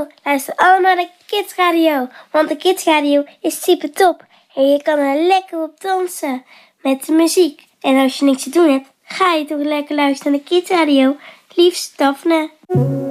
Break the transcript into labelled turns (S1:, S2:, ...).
S1: luister allemaal naar de Kids Radio. Want de Kids Radio is super top. En je kan er lekker op dansen met de muziek. En als je niks te doen hebt, ga je toch lekker luisteren naar de Kids Radio. Liefst Daphne.